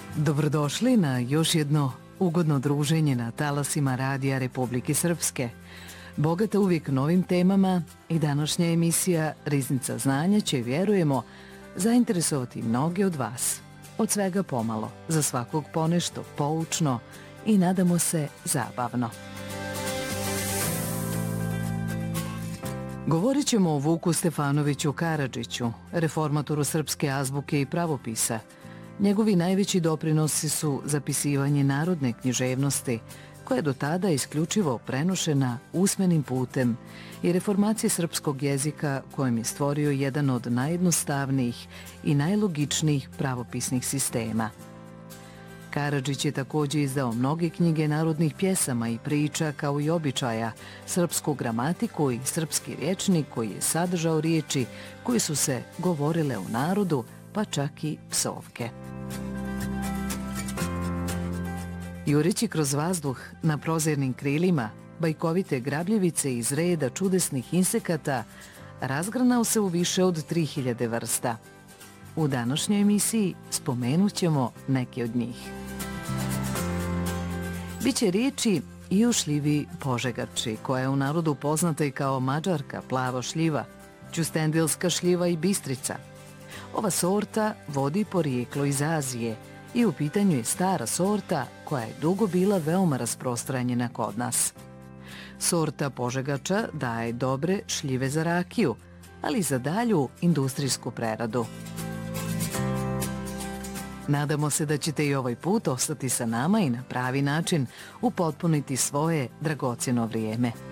Dobrodošli na još jedno ugodno druženje na talasima Radija Republike Srpske. Bogata uvijek novim temama i današnja emisija Riznica znanja će, vjerujemo, zainteresovati mnoge od vas. Od svega pomalo, za svakog ponešto poučno i nadamo se zabavno. Govorit ćemo o Vuku Stefanoviću Karadžiću, reformatoru srpske azbuke i pravopisa. Njegovi najveći doprinosi su zapisivanje narodne književnosti, koja je do tada isključivo prenošena usmenim putem, i reformacije srpskog jezika kojim je stvorio jedan od najjednostavnijih i najlogičnijih pravopisnih sistema. Karadžić je također izdao mnoge knjige narodnih pjesama i priča kao i običaja, srpsku gramatiku i srpski rječnik koji je sadržao riječi koje su se govorile u narodu, pa čak i psovke. Jureći kroz vazduh na prozirnim krilima, bajkovite grabljevice iz reda čudesnih insekata razgranao se u više od 3000 vrsta. U današnjoj emisiji spomenut ćemo neke od njih. Biće riječi i o šljivi požegači, koja je u narodu poznata i kao mađarka, plava šljiva, ćustendilska šljiva i bistrica. Ova sorta vodi porijeklo iz Azije i u pitanju je stara sorta koja je dugo bila veoma rasprostranjena kod nas. Sorta požegača daje dobre šljive za rakiju, ali i za dalju industrijsku preradu. Nadamo se da ćete i ovaj put ostati sa nama i na pravi način upotpuniti svoje dragocjeno vrijeme.